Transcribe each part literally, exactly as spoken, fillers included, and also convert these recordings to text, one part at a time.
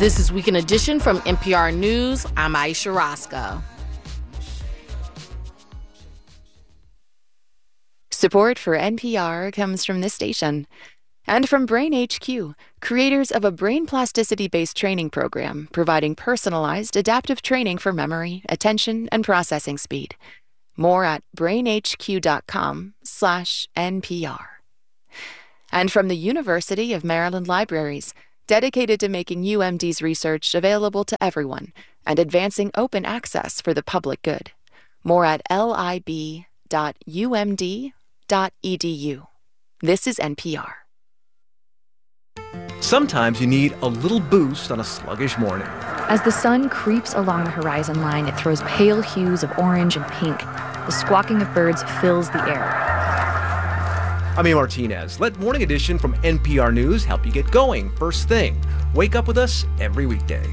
This is Weekend Edition from N P R News. I'm Aisha Roscoe. Support for N P R comes from this station and from Brain H Q, creators of a brain plasticity-based training program providing personalized adaptive training for memory, attention, and processing speed. More at brainhq.com slash NPR. And from the University of Maryland Libraries, dedicated to making U M D's research available to everyone and advancing open access for the public good. More at lib dot u m d dot e d u. This is N P R. Sometimes you need a little boost on a sluggish morning. As the sun creeps along the horizon line, it throws pale hues of orange and pink. The squawking of birds fills the air. I'm A. Martinez. Let Morning Edition from N P R News help you get going first thing. Wake up with us every weekday.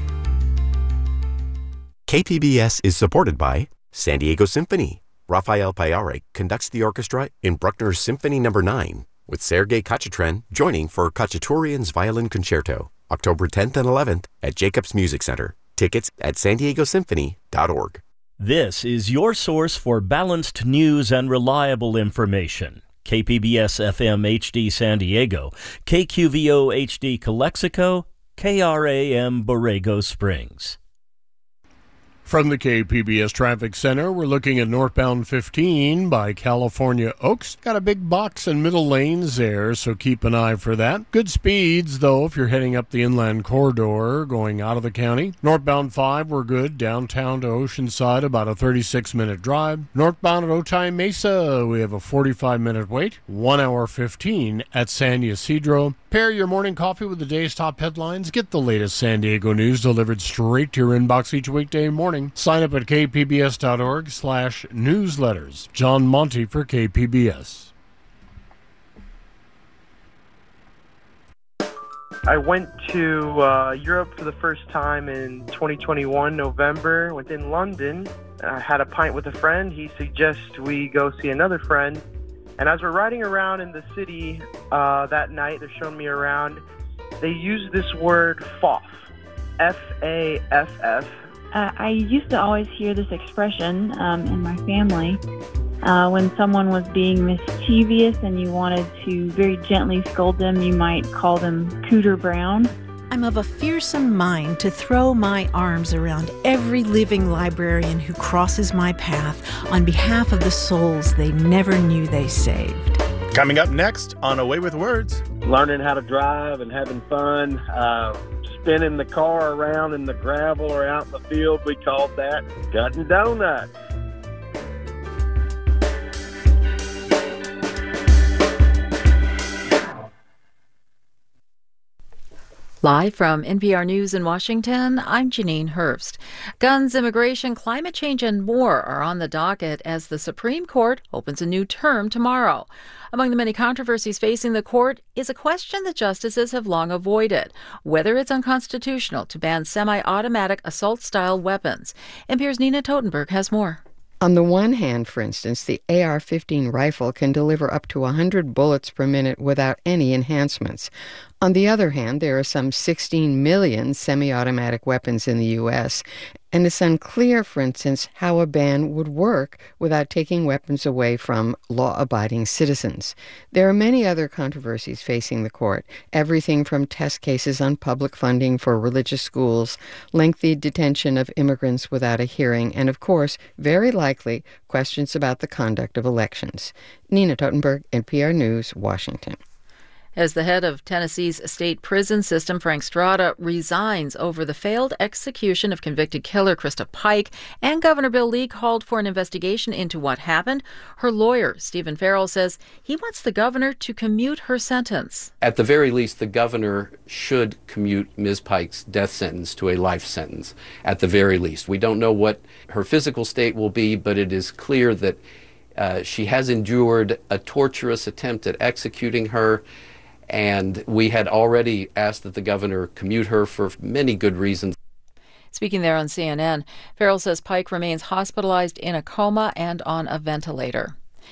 K P B S is supported by San Diego Symphony. Rafael Payare conducts the orchestra in Bruckner's Symphony Number nine, with Sergei Kachitrin joining for Khachaturian's Violin Concerto, October tenth and eleventh at Jacobs Music Center. Tickets at san diego symphony dot org. This is your source for balanced news and reliable information. K P B S F M H D San Diego, K Q V O H D Calexico, K R A M Borrego Springs. From the K P B S Traffic Center, we're looking at northbound fifteen by California Oaks. Got a big box in middle lanes there, so keep an eye for that. Good speeds, though, if you're heading up the inland corridor going out of the county. Northbound five, we're good. Downtown to Oceanside, about a thirty-six minute drive. Northbound at Otay Mesa, we have a forty-five minute wait. one hour fifteen at San Ysidro. Pair your morning coffee with the day's top headlines. Get the latest San Diego news delivered straight to your inbox each weekday morning. Sign up at k p b s dot org slash newsletters. John Monty for K P B S. I went to uh, Europe for the first time in twenty twenty-one, November. Went in London. I had a pint with a friend. He suggests we go see another friend. And as we're riding around in the city uh, that night, they're showing me around, they use this word F A F, F A F F. Uh, I used to always hear this expression um, in my family uh, when someone was being mischievous and you wanted to very gently scold them. You might call them Cooter Brown. I'm of a fearsome mind to throw my arms around every living librarian who crosses my path on behalf of the souls they never knew they saved. Coming up next on Away with Words. Learning how to drive and having fun. Uh, spinning the car around in the gravel or out in the field, we called that cutting donuts. Live from N P R News in Washington, I'm Janine Hurst. Guns, immigration, climate change, and more are on the docket as the Supreme Court opens a new term tomorrow. Among the many controversies facing the court is a question that justices have long avoided, whether it's unconstitutional to ban semi-automatic assault-style weapons. N P R's Nina Totenberg has more. On the one hand, for instance, the A R fifteen rifle can deliver up to one hundred bullets per minute without any enhancements. On the other hand, there are some sixteen million semi-automatic weapons in the U S, and it's unclear, for instance, how a ban would work without taking weapons away from law-abiding citizens. There are many other controversies facing the court, everything from test cases on public funding for religious schools, lengthy detention of immigrants without a hearing, and, of course, very likely, questions about the conduct of elections. Nina Totenberg, N P R News, Washington. As the head of Tennessee's state prison system, Frank Strada, resigns over the failed execution of convicted killer Krista Pike, and Governor Bill Lee called for an investigation into what happened, her lawyer, Stephen Farrell, says he wants the governor to commute her sentence. At the very least, the governor should commute Miz Pike's death sentence to a life sentence, at the very least. We don't know what her physical state will be, but it is clear that uh, she has endured a torturous attempt at executing her. And we had already asked that the governor commute her for many good reasons. Speaking there on C N N, Farrell says Pike remains hospitalized in a coma and on a ventilator.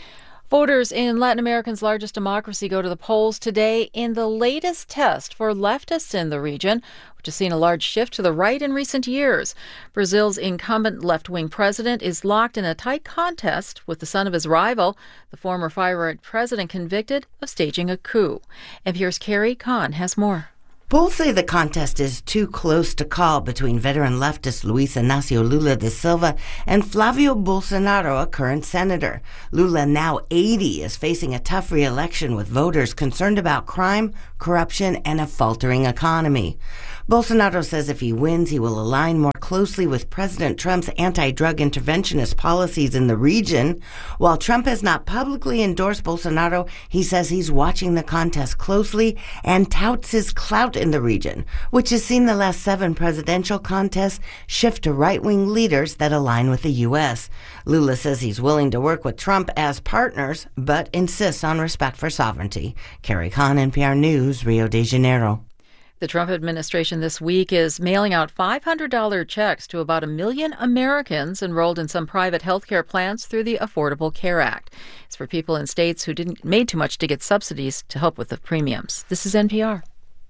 Voters in Latin America's largest democracy go to the polls today in the latest test for leftists in the region, which has seen a large shift to the right in recent years. Brazil's incumbent left-wing president is locked in a tight contest with the son of his rival, the former far-right president convicted of staging a coup. N P R's Carrie Kahn has more. Polls say the contest is too close to call between veteran leftist Luiz Inácio Lula da Silva and Flavio Bolsonaro, a current senator. Lula, now eighty, is facing a tough re-election with voters concerned about crime, corruption, and a faltering economy. Bolsonaro says if he wins, he will align more closely with President Trump's anti-drug interventionist policies in the region. While Trump has not publicly endorsed Bolsonaro, he says he's watching the contest closely and touts his clout in the region, which has seen the last seven presidential contests shift to right-wing leaders that align with the U S. Lula says he's willing to work with Trump as partners, but insists on respect for sovereignty. Carrie Kahn, N P R News, Rio de Janeiro. The Trump administration this week is mailing out five hundred dollars checks to about a million Americans enrolled in some private health care plans through the Affordable Care Act. It's for people in states who didn't made too much to get subsidies to help with the premiums. This is N P R.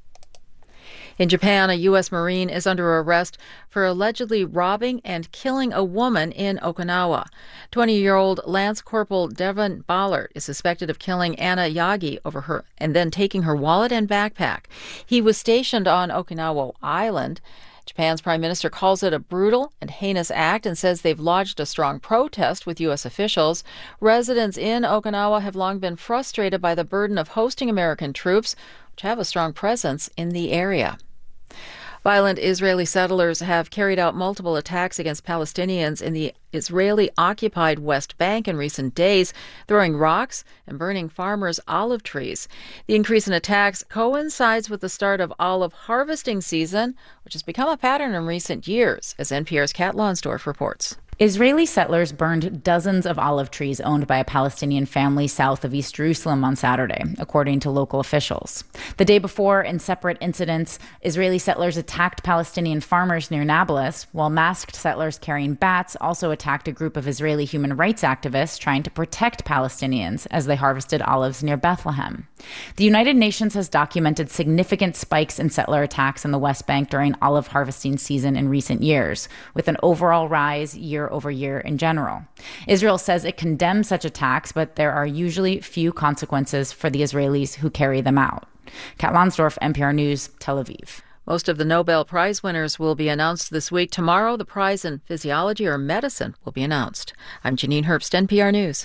In Japan, a U S Marine is under arrest for allegedly robbing and killing a woman in Okinawa. twenty-year-old Lance Corporal Devon Ballard is suspected of killing Anna Yagi over her and then taking her wallet and backpack. He was stationed on Okinawa Island. Japan's prime minister calls it a brutal and heinous act and says they've lodged a strong protest with U S officials. Residents in Okinawa have long been frustrated by the burden of hosting American troops, which have a strong presence in the area. Violent Israeli settlers have carried out multiple attacks against Palestinians in the Israeli-occupied West Bank in recent days, throwing rocks and burning farmers' olive trees. The increase in attacks coincides with the start of olive harvesting season, which has become a pattern in recent years, as N P R's Kat Lonsdorf reports. Israeli settlers burned dozens of olive trees owned by a Palestinian family south of East Jerusalem on Saturday, according to local officials. The day before, in separate incidents, Israeli settlers attacked Palestinian farmers near Nablus, while masked settlers carrying bats also attacked a group of Israeli human rights activists trying to protect Palestinians as they harvested olives near Bethlehem. The United Nations has documented significant spikes in settler attacks in the West Bank during olive harvesting season in recent years, with an overall rise year over year in general. Israel says it condemns such attacks, but there are usually few consequences for the Israelis who carry them out. Kat Lonsdorf, N P R News, Tel Aviv. Most of the Nobel Prize winners will be announced this week. Tomorrow, the prize in physiology or medicine will be announced. I'm Janine Herbst, N P R News.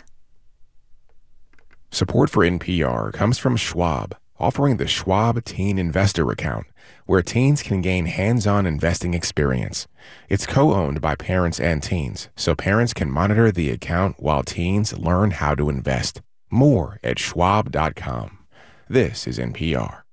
Support for N P R comes from Schwab, offering the Schwab Teen Investor Account, where teens can gain hands-on investing experience. It's co-owned by parents and teens, so parents can monitor the account while teens learn how to invest. More at schwab dot com. This is N P R.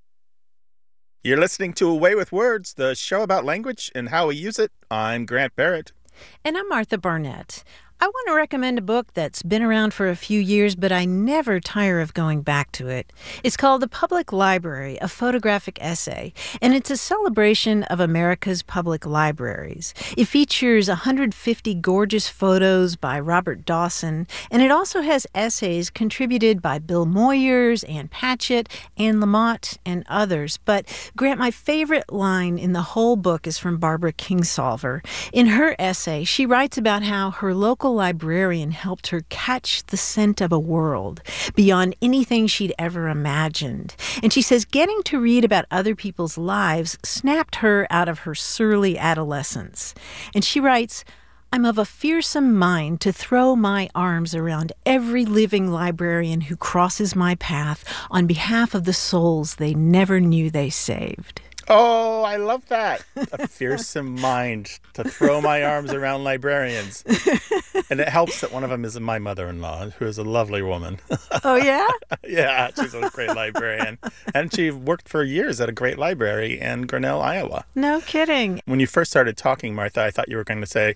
You're listening to Away with Words, the show about language and how we use it. I'm Grant Barrett. And I'm Martha Barnett. I want to recommend a book that's been around for a few years, but I never tire of going back to it. It's called The Public Library, a photographic essay, and it's a celebration of America's public libraries. It features one hundred fifty gorgeous photos by Robert Dawson, and it also has essays contributed by Bill Moyers, Ann Patchett, Anne Lamott, and others. But, Grant, my favorite line in the whole book is from Barbara Kingsolver. In her essay, she writes about how her local librarian helped her catch the scent of a world beyond anything she'd ever imagined. And she says getting to read about other people's lives snapped her out of her surly adolescence. And she writes, I'm of a fearsome mind to throw my arms around every living librarian who crosses my path on behalf of the souls they never knew they saved. Oh, I love that. A fearsome mind to throw my arms around librarians. And it helps that one of them is my mother-in-law, who is a lovely woman. Oh, yeah? Yeah, she's a great librarian. And she worked for years at a great library in Grinnell, Iowa. No kidding. When you first started talking, Martha, I thought you were going to say,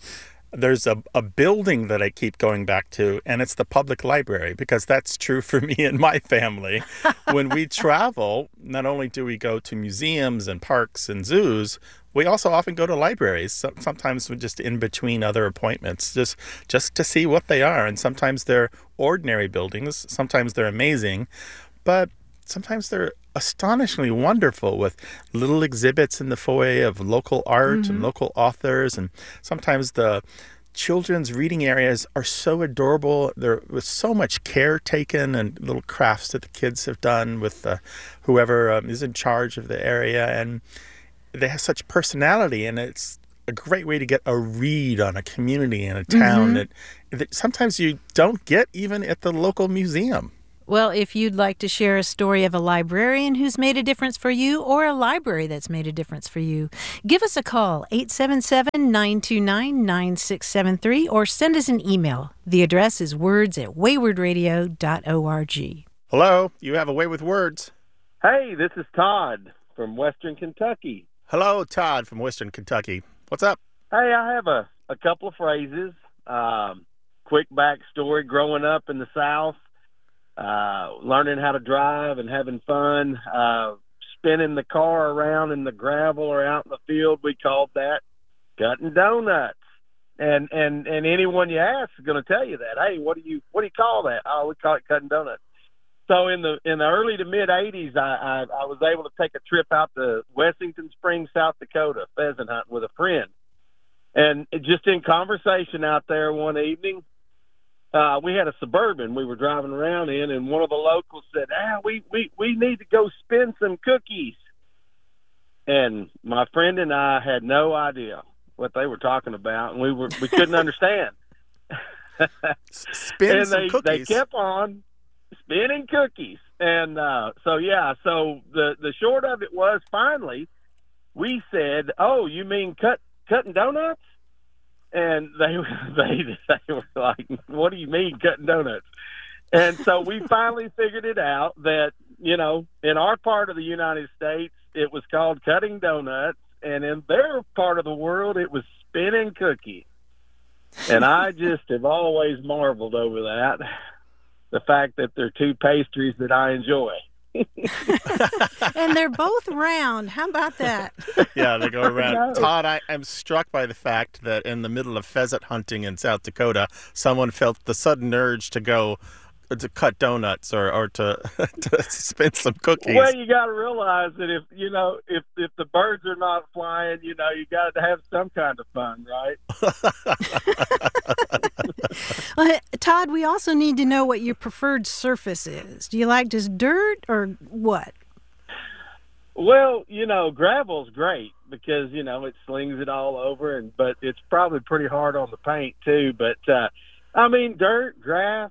There's a, a building that I keep going back to, and it's the public library, because that's true for me and my family. When we travel, not only do we go to museums and parks and zoos, we also often go to libraries. So, sometimes we're just in between other appointments, just just to see what they are. And sometimes they're ordinary buildings, sometimes they're amazing, but sometimes they're astonishingly wonderful, with little exhibits in the foyer of local art mm-hmm. and local authors. And sometimes the children's reading areas are so adorable. There was so much care taken, and little crafts that the kids have done with uh, whoever um, is in charge of the area. And they have such personality, and it's a great way to get a read on a community and a town mm-hmm. that, that sometimes you don't get even at the local museum. Well, if you'd like to share a story of a librarian who's made a difference for you, or a library that's made a difference for you, give us a call, eight seven seven, nine two nine, nine six seven three, or send us an email. The address is words at wayward radio dot org. Hello, you have a way with words. Hey, this is Todd from Western Kentucky. Hello, Todd from Western Kentucky. What's up? Hey, I have a, a couple of phrases. Um, quick backstory, growing up in the South. Uh, learning how to drive and having fun, uh, spinning the car around in the gravel or out in the field. We called that cutting donuts. And, and, and anyone you ask is going to tell you that. Hey, what do you, what do you call that? Oh, we call it cutting donuts. So in the, in the early to mid eighties, I, I, I was able to take a trip out to Wessington Springs, South Dakota, pheasant hunting with a friend. And it, just in conversation out there one evening, Uh, we had a Suburban we were driving around in, and one of the locals said, ah, we, we, we need to go spin some cookies. And my friend and I had no idea what they were talking about, and we were we couldn't understand. Spin and some they, cookies. They kept on spinning cookies. And uh, so, yeah, so the, the short of it was, finally, we said, oh, you mean cut cutting donuts? And they they they were like, what do you mean cutting donuts? And so we finally figured it out that, you know, in our part of the United States, it was called cutting donuts, and in their part of the world, it was spinning cookies. And I just have always marveled over that, the fact that they're two pastries that I enjoy. And they're both round. How about that? Yeah, they go around. Todd, I am struck by the fact that in the middle of pheasant hunting in South Dakota, someone felt the sudden urge to go to cut donuts or, or to to spin some cookies. Well, you got to realize that if you know if if the birds are not flying, you know, you got to have some kind of fun, right? Well, Todd, we also need to know what your preferred surface is. Do you like just dirt or what? Well, you know, gravel's great because, you know, it slings it all over, and but it's probably pretty hard on the paint too. But uh, I mean, dirt, grass.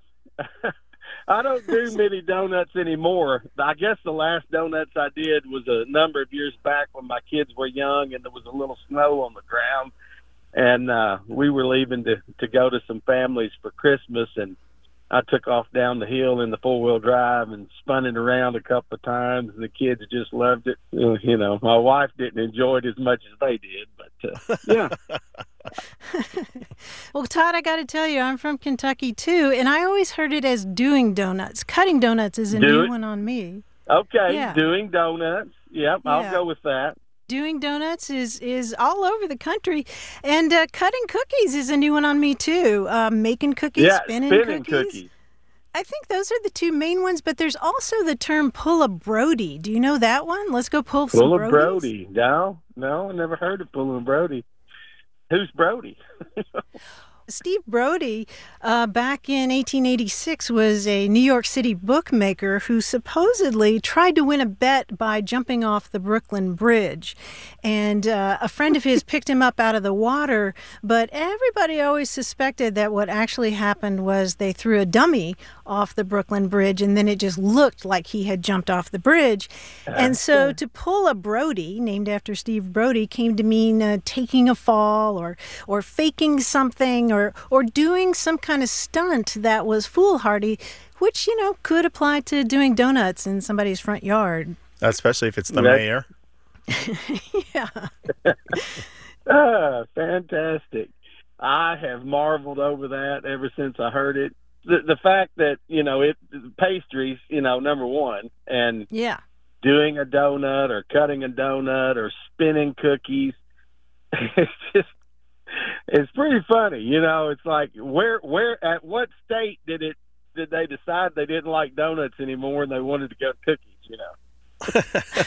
I don't do many donuts anymore. I guess the last donuts I did was a number of years back when my kids were young and there was a little snow on the ground. And uh, we were leaving to, to go to some families for Christmas, and I took off down the hill in the four-wheel drive and spun it around a couple of times, and the kids just loved it. You know, my wife didn't enjoy it as much as they did, but uh, yeah. Well, Todd, I got to tell you, I'm from Kentucky too, and I always heard it as doing donuts. Cutting donuts is a Do new it. one on me. Okay, Yeah. doing donuts. Yep, Yeah. I'll go with that. Doing donuts is, is all over the country, and uh, cutting cookies is a new one on me too. Uh, making cookies, Yeah, spinning, spinning cookies. cookies. I think those are the two main ones, but there's also the term pull a Brody. Do you know that one? Let's go pull some Pull a Brodies. Brody. No, no, I never heard of pulling a Brody. Who's Brody? Steve Brody, uh, back in eighteen eighty-six, was a New York City bookmaker who supposedly tried to win a bet by jumping off the Brooklyn Bridge. And uh, a friend of his picked him up out of the water, but everybody always suspected that what actually happened was they threw a dummy off the Brooklyn Bridge, and then it just looked like he had jumped off the bridge. And so to pull a Brody, named after Steve Brody, came to mean uh, taking a fall or or faking something or or doing some kind of stunt that was foolhardy, which, you know, could apply to doing donuts in somebody's front yard. Especially if it's the That- mayor. Yeah. Ah, fantastic. I have marveled over that ever since I heard it. The, the fact that, you know, it pastries, you know, number one, and yeah, doing a donut or cutting a donut or spinning cookies, it's just, it's pretty funny. You know, it's like, where, where, at what state did it, did they decide they didn't like donuts anymore and they wanted to go cookies, you know?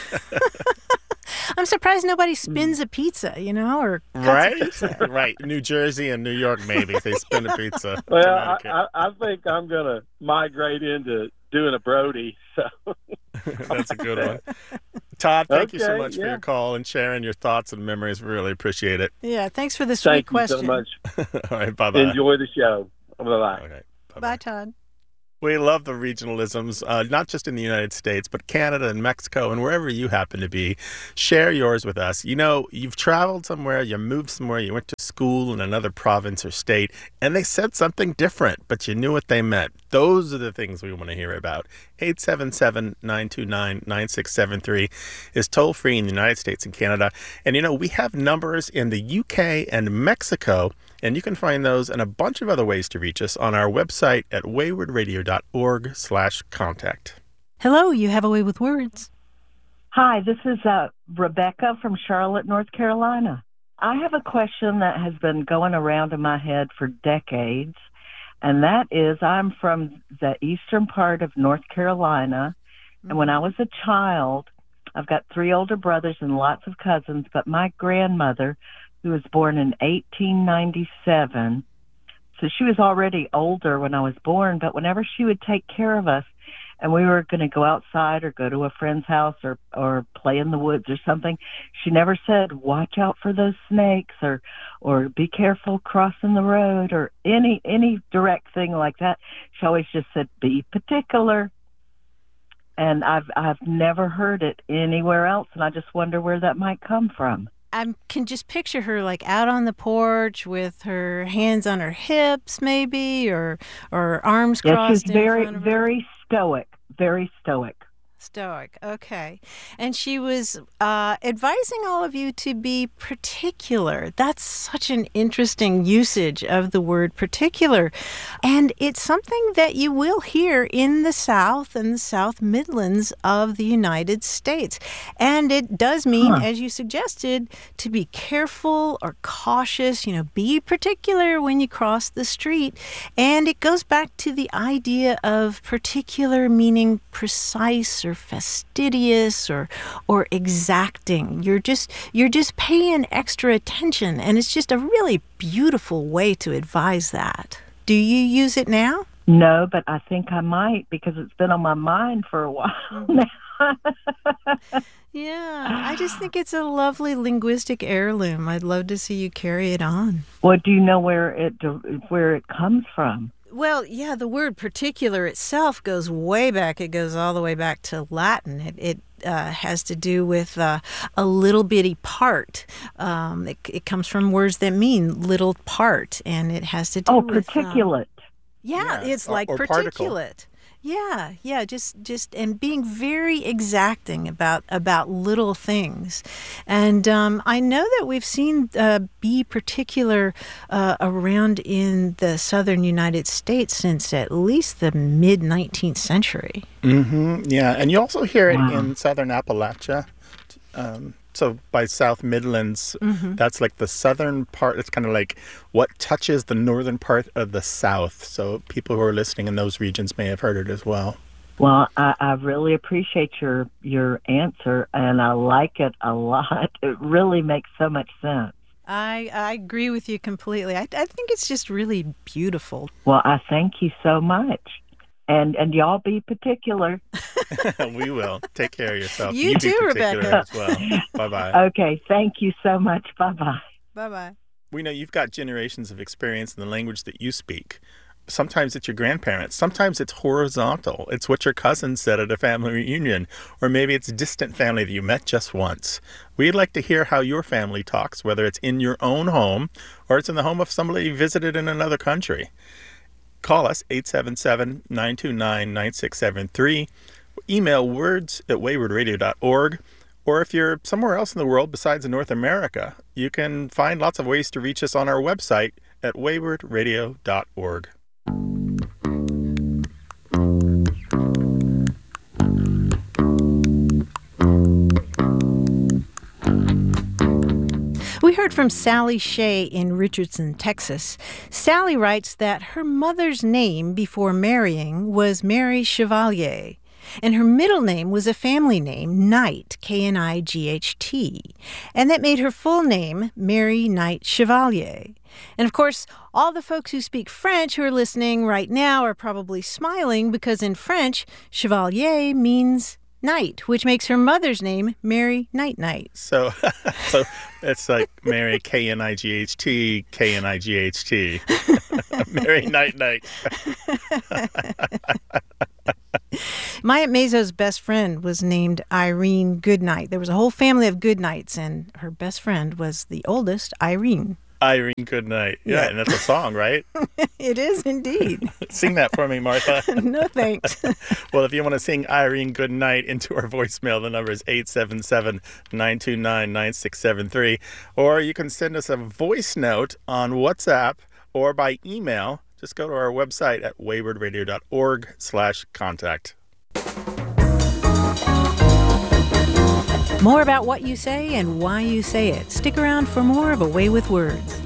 I'm surprised nobody spins a pizza, you know, or cuts right? a pizza. Right. New Jersey and New York, maybe, if they spin a pizza. Well, I, I, I think I'm going to migrate into doing a Brody. So that's a good one. Todd, thank okay, you so much yeah. for your call and sharing your thoughts and memories. We really appreciate it. Yeah, thanks for the sweet Thank question. you so much. All right, bye-bye. Enjoy the show. Bye-bye. Okay, bye-bye. Bye, Todd. We love the regionalisms, uh, not just in the United States, but Canada and Mexico and wherever you happen to be. Share yours with us. You know, you've traveled somewhere, you moved somewhere, you went to school in another province or state, and they said something different, but you knew what they meant. Those are the things we want to hear about. eight seven seven, nine two nine, nine six seven three is toll free in the United States and Canada. And, you know, we have numbers in the U K and Mexico, and you can find those and a bunch of other ways to reach us on our website at wayward radio dot org slash contact. Hello, you have a way with words. Hi, this is uh, Rebecca from Charlotte, North Carolina. I have a question that has been going around in my head for decades, and that is I'm from the eastern part of North Carolina, and when I was a child, I've got three older brothers and lots of cousins, but my grandmother, who was born in eighteen ninety-seven, so she was already older when I was born, but whenever she would take care of us and we were going to go outside or go to a friend's house or, or play in the woods or something, she never said, watch out for those snakes or, or be careful crossing the road or any, any direct thing like that. She always just said, be particular. And I've, I've never heard it anywhere else. And I just wonder where that might come from. I can just picture her like out on the porch with her hands on her hips, maybe, or or arms yeah, crossed. She's very, in front of her. very stoic, very stoic. Stoic, okay. And she was uh, advising all of you to be particular. That's such an interesting usage of the word particular. And it's something that you will hear in the South and the South Midlands of the United States. And it does mean, huh. as you suggested, to be careful or cautious, you know, be particular when you cross the street. And it goes back to the idea of particular meaning precise or fastidious or or exacting. You're just you're just paying extra attention, and it's just a really beautiful way to advise that. Do you use it now? No, but I think I might because it's been on my mind for a while now. Yeah, I just think it's a lovely linguistic heirloom. I'd love to see you carry it on. Well, do you know where it where it comes from? Well, yeah, the word particular itself goes way back. It goes all the way back to Latin. It, it uh, has to do with uh, a little bitty part. Um, it, it comes from words that mean little part, and it has to do oh, with... Oh, particulate. Uh, yeah, yeah, it's or, like or particulate. Particle. Yeah, yeah, just just and being very exacting about about little things, and um, I know that we've seen uh, be particular uh, around in the southern United States since at least the mid nineteenth century. Mm-hmm. Yeah, and you also hear it wow. in southern Appalachia. Um, so by South Midlands, mm-hmm. that's like the southern part. It's kind of like what touches the northern part of the South. So people who are listening in those regions may have heard it as well. Well, I, I really appreciate your your answer, and I like it a lot. It really makes so much sense. I, I agree with you completely. I, I think it's just really beautiful. Well, I thank you so much. And and y'all be particular. We will. Take care of yourself. You, you too, be particular Rebecca. as well. Bye-bye. Okay, thank you so much. Bye-bye. Bye-bye. We know you've got generations of experience in the language that you speak. Sometimes it's your grandparents. Sometimes it's horizontal. It's what your cousin said at a family reunion. Or maybe it's distant family that you met just once. We'd like to hear how your family talks, whether it's in your own home or it's in the home of somebody you visited in another country. Call us, eight seven seven, nine two nine, nine six seven three. Email words at wayward radio dot org. Or if you're somewhere else in the world besides North America, you can find lots of ways to reach us on our website at wayward radio dot org. We heard from Sally Shea in Richardson, Texas. Sally writes that her mother's name before marrying was Mary Chevalier, and her middle name was a family name, Knight, K N I G H T, and that made her full name Mary Knight Chevalier. And of course, all the folks who speak French who are listening right now are probably smiling because in French, Chevalier means Knight, which makes her mother's name Mary Knight Knight. So, so it's like Mary K N I G H T, K N I G H T. Mary Knight Knight. My Aunt Mazo's best friend was named Irene Goodnight. There was a whole family of Goodnights, and her best friend was the oldest, Irene. Irene Goodnight. Yeah, Yeah. and that's a song, right? It is indeed. Sing that for me, Martha. No thanks. Well, if you want to sing Irene Goodnight into our voicemail, the number is eight seven seven, nine two nine, nine six seven three. Or you can send us a voice note on WhatsApp or by email. Just go to our website at wayward radio dot org slash contact. More about what you say and why you say it. Stick around for more of A Way with Words.